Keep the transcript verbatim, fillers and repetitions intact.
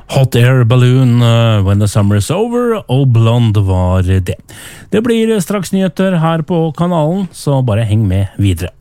Hot Air Balloon, uh, When the Summer is Over, og Blonde var det. Det blir straks nyheter her på kanalen, så bare heng med videre.